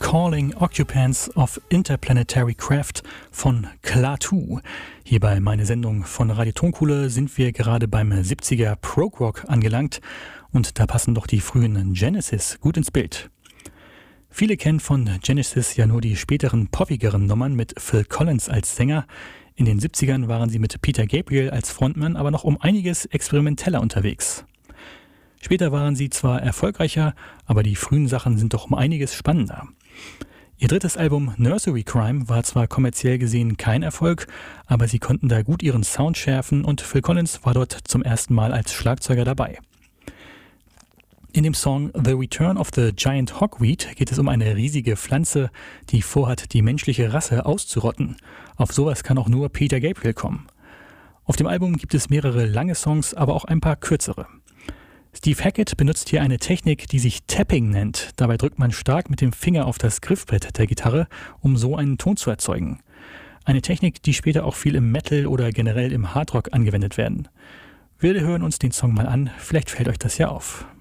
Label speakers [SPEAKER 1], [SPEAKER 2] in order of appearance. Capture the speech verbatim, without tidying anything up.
[SPEAKER 1] Calling Occupants of Interplanetary Craft von Klaatu. Hier bei meine Sendung von Radio Tonkuhle sind wir gerade beim siebziger Prog-Rock angelangt und da passen doch die frühen Genesis gut ins Bild. Viele kennen von Genesis ja nur die späteren poppigeren Nummern mit Phil Collins als Sänger. In den siebzigern waren sie mit Peter Gabriel als Frontmann aber noch um einiges experimenteller unterwegs. Später waren sie zwar erfolgreicher, aber die frühen Sachen sind doch um einiges spannender. Ihr drittes Album Nursery Crime war zwar kommerziell gesehen kein Erfolg, aber sie konnten da gut ihren Sound schärfen und Phil Collins war dort zum ersten Mal als Schlagzeuger dabei. In dem Song The Return of the Giant Hogweed geht es um eine riesige Pflanze, die vorhat, die menschliche Rasse auszurotten. Auf sowas kann auch nur Peter Gabriel kommen. Auf dem Album gibt es mehrere lange Songs, aber auch ein paar kürzere. Steve Hackett benutzt hier eine Technik, die sich Tapping nennt. Dabei drückt man stark mit dem Finger auf das Griffbrett der Gitarre, um so einen Ton zu erzeugen. Eine Technik, die später auch viel im Metal oder generell im Hardrock angewendet werden. Wir hören uns den Song mal an, vielleicht fällt euch das ja auf.